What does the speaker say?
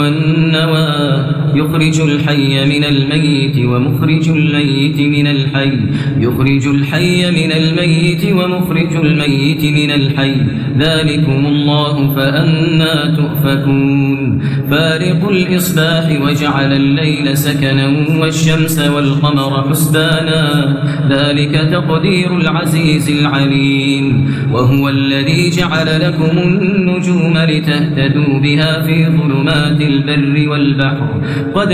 والنوى يخرج الحي من الميت ومخرج الميت من الحي ومخرج الميت من الحي ذلكم الله فأنى تؤفكون فارق الإصباح وجعل الليل سكنا والشمس والقمر حسبانا ذلك تقدير العزيز العليم وهو الذي جعل لكم النجوم لتهتدوا بها في ظلمات البر والبحر